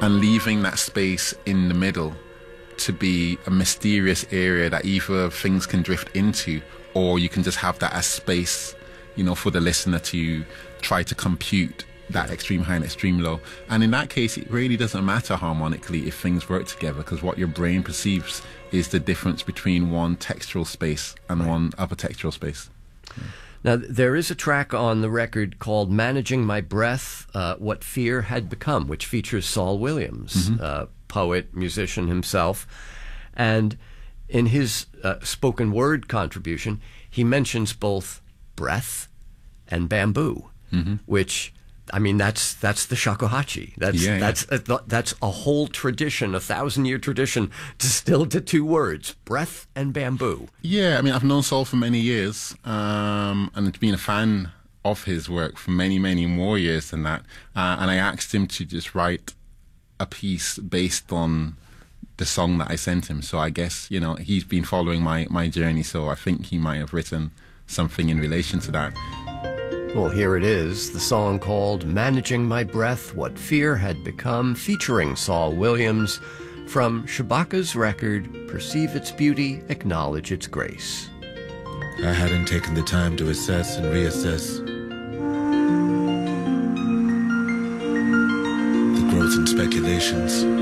and leaving that space in the middle to be a mysterious area that either things can drift into, or you can just have that as space, you know, for the listener to try to compute that extreme high and extreme low. And in that case, it really doesn't matter harmonically if things work together, because what your brain perceives is the difference between one textural space and one other textural space. Yeah. Now, there is a track on the record called Managing My Breath, What Fear Had Become, which features Saul Williams, poet, musician himself. And in his spoken word contribution, he mentions both breath and bamboo, which, I mean, that's the shakuhachi. That's a whole tradition, a 1,000-year tradition, distilled to two words: breath and bamboo. Yeah, I mean, I've known Saul for many years, and been a fan of his work for many, many more years than that. And I asked him to just write a piece based on the song that I sent him. So I guess, you know, he's been following my journey, so I think he might have written something in relation to that. Well, here it is, the song called Managing My Breath, What Fear Had Become, featuring Saul Williams, from Shabaka's record, Perceive Its Beauty, Acknowledge Its Grace. I hadn't taken the time to assess and reassess the growth in speculations.